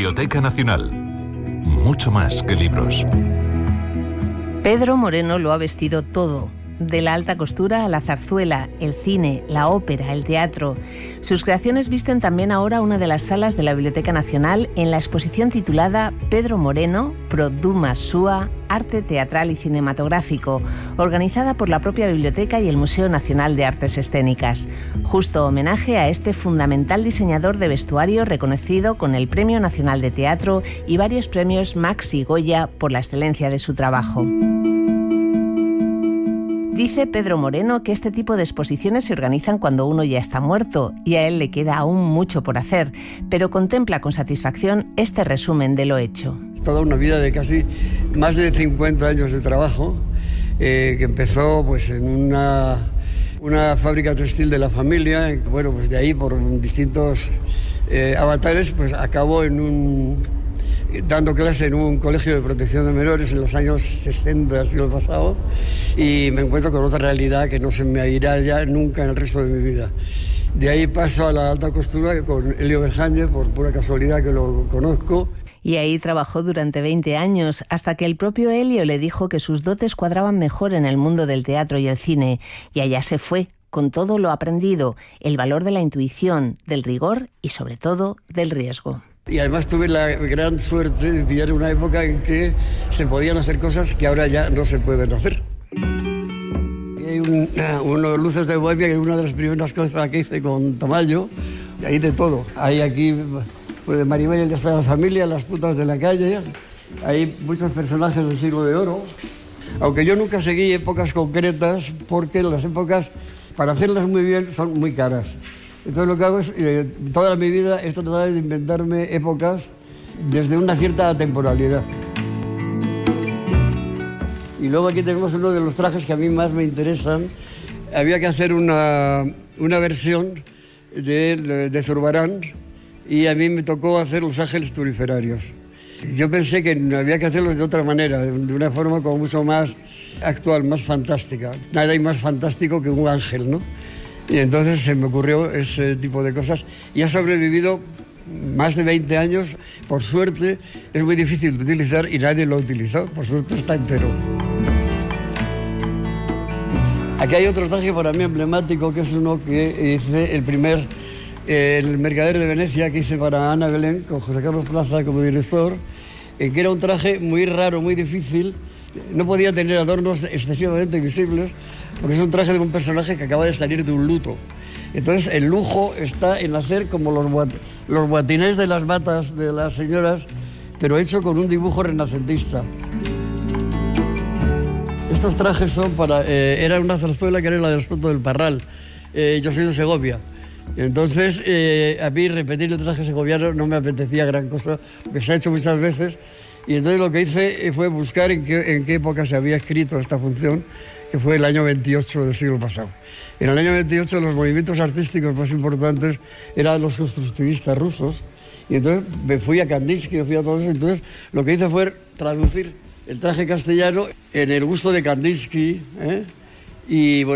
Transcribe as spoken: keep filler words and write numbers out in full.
Biblioteca Nacional. Mucho más que libros. Pedro Moreno lo ha vestido todo. De la alta costura a la zarzuela, el cine, la ópera, el teatro. Sus creaciones visten también ahora una de las salas de la Biblioteca Nacional en la exposición titulada Pedro Moreno, Produma Sua, Arte Teatral y Cinematográfico, organizada por la propia Biblioteca y el Museo Nacional de Artes Escénicas. Justo homenaje a este fundamental diseñador de vestuario reconocido con el Premio Nacional de Teatro y varios premios Max y Goya por la excelencia de su trabajo. Dice Pedro Moreno que este tipo de exposiciones se organizan cuando uno ya está muerto y a él le queda aún mucho por hacer, pero contempla con satisfacción este resumen de lo hecho. Es toda una vida de casi más de cincuenta años de trabajo, eh, que empezó pues en una, una fábrica textil de la familia. Bueno, pues de ahí por distintos eh, avatares pues acabó en un... dando clase en un colegio de protección de menores en los años sesenta del siglo pasado, y me encuentro con otra realidad que no se me irá ya nunca en el resto de mi vida. De ahí paso a la alta costura con Elio Berjanje, por pura casualidad que lo conozco. Y ahí trabajó durante veinte años, hasta que el propio Elio le dijo que sus dotes cuadraban mejor en el mundo del teatro y el cine, y allá se fue, con todo lo aprendido, el valor de la intuición, del rigor y sobre todo del riesgo. Y además tuve la gran suerte de pillar una época en que se podían hacer cosas que ahora ya no se pueden hacer. Y hay un, unos luces de Bohemia, que es una de las primeras cosas que hice con Tamayo, y hay de todo. Hay aquí, pues de Maribel, ya está la familia, las putas de la calle, hay muchos personajes del siglo de oro. Aunque yo nunca seguí épocas concretas, porque las épocas, para hacerlas muy bien, son muy caras. Entonces lo que hago es, eh, toda mi vida, he tratado de inventarme épocas desde una cierta temporalidad. Y luego aquí tenemos uno de los trajes que a mí más me interesan. Había que hacer una, una versión de, de Zurbarán, y a mí me tocó hacer los ángeles turiferarios. Yo pensé que había que hacerlos de otra manera, de una forma como mucho más actual, más fantástica. Nada hay más fantástico que un ángel, ¿no? Y entonces se me ocurrió ese tipo de cosas y ha sobrevivido más de veinte años. Por suerte, es muy difícil de utilizar y nadie lo utilizó. Por suerte está entero. Aquí hay otro traje para mí emblemático, que es uno que hice el primer, eh, el Mercader de Venecia, que hice para Ana Belén, con José Carlos Plaza como director, eh, que era un traje muy raro, muy difícil. No podía tener adornos excesivamente visibles, porque es un traje de un personaje que acaba de salir de un luto. Entonces el lujo está en hacer como los, boat, los boatines de las batas de las señoras, pero hecho con un dibujo renacentista. Estos trajes son para... Eh, era una zarzuela que era la del Soto del Parral. Eh, yo soy de Segovia. Entonces eh, a mí repetir el traje segoviano no me apetecía gran cosa, porque se ha hecho muchas veces. Y entonces lo que hice fue buscar en qué, en qué época se había escrito esta función, que fue el año veintiocho del siglo pasado. En el año veintiocho los movimientos artísticos más importantes eran los constructivistas rusos, y entonces me fui a Kandinsky, me fui a todos eso. Entonces lo que hice fue traducir el traje castellano en el gusto de Kandinsky, ¿eh? Y bueno,